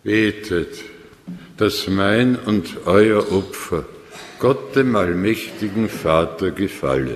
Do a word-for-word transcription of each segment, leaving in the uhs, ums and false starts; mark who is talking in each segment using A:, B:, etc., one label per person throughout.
A: Betet, dass mein und euer Opfer Gott dem allmächtigen Vater gefalle.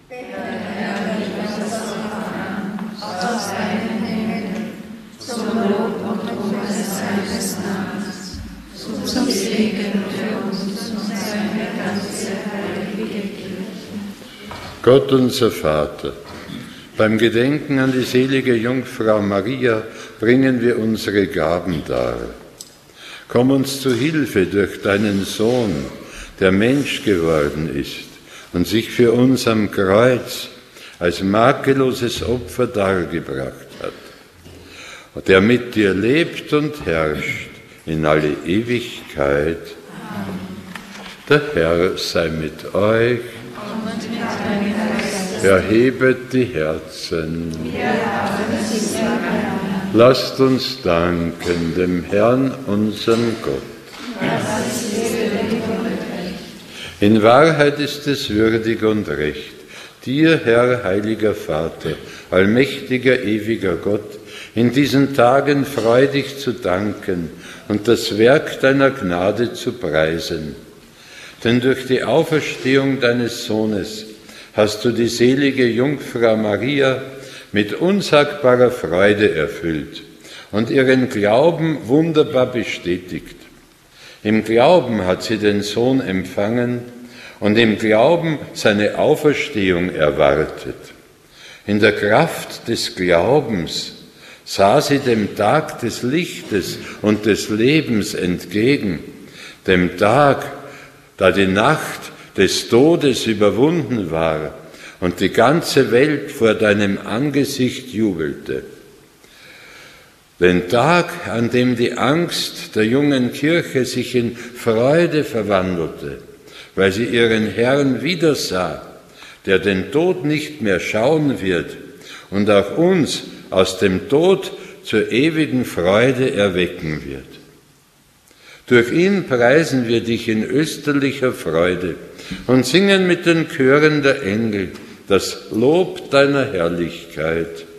B: Zum Segen für uns und seine ganze heilige Kirche.
A: Gott unser Vater, beim Gedenken an die selige Jungfrau Maria bringen wir unsere Gaben dar. Komm uns zu Hilfe durch deinen Sohn, der Mensch geworden ist und sich für uns am Kreuz als makelloses Opfer dargebracht hat, der mit dir lebt und herrscht in alle Ewigkeit. Der Herr sei mit euch. Erhebet die Herzen. Lasst uns danken dem Herrn, unserem Gott. In Wahrheit ist es würdig und recht, dir, Herr, heiliger Vater, allmächtiger, ewiger Gott, in diesen Tagen freudig zu danken und das Werk deiner Gnade zu preisen. Denn durch die Auferstehung deines Sohnes hast du die selige Jungfrau Maria mit unsagbarer Freude erfüllt und ihren Glauben wunderbar bestätigt. Im Glauben hat sie den Sohn empfangen und im Glauben seine Auferstehung erwartet. In der Kraft des Glaubens sah sie dem Tag des Lichtes und des Lebens entgegen, dem Tag, da die Nacht des Todes überwunden war und die ganze Welt vor deinem Angesicht jubelte. Den Tag, an dem die Angst der jungen Kirche sich in Freude verwandelte, weil sie ihren Herrn wiedersah, der den Tod nicht mehr schauen wird und auch uns aus dem Tod zur ewigen Freude erwecken wird. Durch ihn preisen wir dich in österlicher Freude und singen mit den Chören der Engel das Lob deiner Herrlichkeit.